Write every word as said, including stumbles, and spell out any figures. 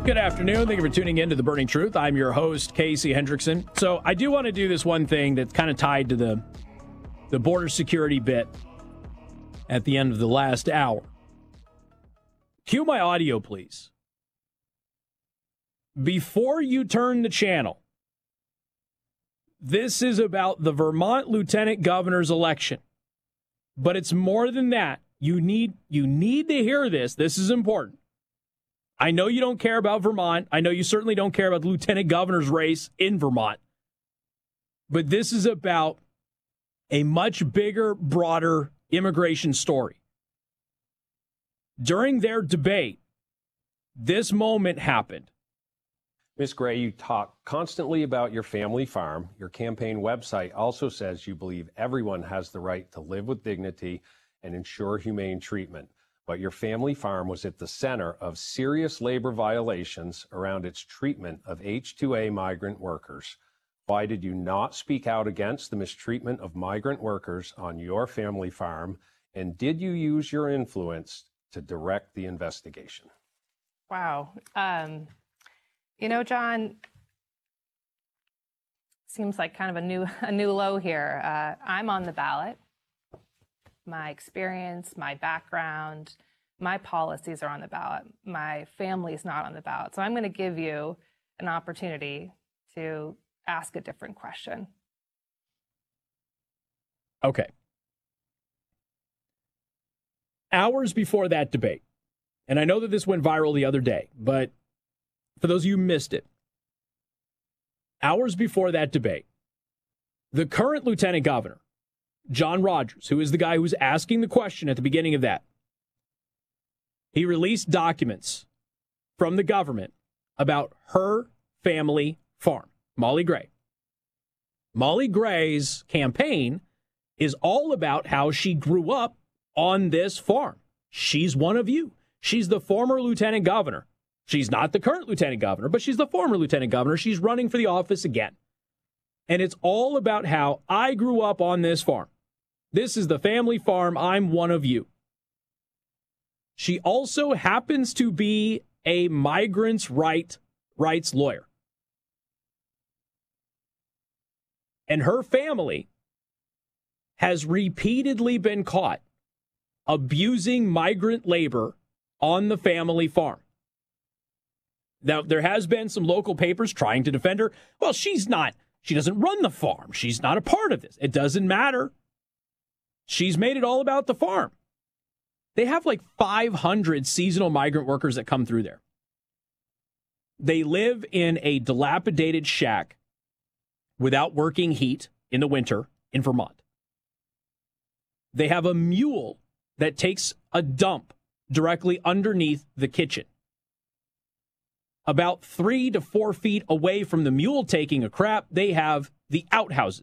Good afternoon. Thank you for tuning in to The Burning Truth. I'm your host, Casey Hendrickson. So I do want to do this one thing that's kind of tied to the, the border security bit at the end of the last hour. Cue my audio, please. Before you turn the channel, this is about the Vermont Lieutenant Governor's election. But it's more than that. You need, you need to hear this. This is important. I know you don't care about Vermont. I know you certainly don't care about the lieutenant governor's race in Vermont. But this is about a much bigger, broader immigration story. During their debate, this moment happened. Miz Gray, you talk constantly about your family farm. Your campaign website also says you believe everyone has the right to live with dignity and ensure humane treatment. But your family farm was at the center of serious labor violations around its treatment of H two A migrant workers. Why did you not speak out against the mistreatment of migrant workers on your family farm? And did you use your influence to direct the investigation? Wow. Um, you know, John, seems like kind of a new, a new low here. Uh, I'm on the ballot. My experience, my background, my policies are on the ballot. My family's not on the ballot. So I'm going to give you an opportunity to ask a different question. Okay. Hours before that debate, and I know that this went viral the other day, but for those of you who missed it, hours before that debate, the current lieutenant governor, John Rogers, who is the guy who was asking the question at the beginning of that, he released documents from the government about her family farm, Molly Gray. Molly Gray's campaign is all about how she grew up on this farm. She's one of you. She's the former lieutenant governor. She's not the current lieutenant governor, but she's the former lieutenant governor. She's running for the office again. And it's all about how I grew up on this farm. This is the family farm. I'm one of you. She also happens to be a migrants' right, rights lawyer. And her family has repeatedly been caught abusing migrant labor on the family farm. Now, there has been some local papers trying to defend her. Well, she's not, she doesn't run the farm. She's not a part of this. It doesn't matter. She's made it all about the farm. They have like five hundred seasonal migrant workers that come through there. They live in a dilapidated shack without working heat in the winter in Vermont. They have a mule that takes a dump directly underneath the kitchen. About three to four feet away from the mule taking a crap, they have the outhouses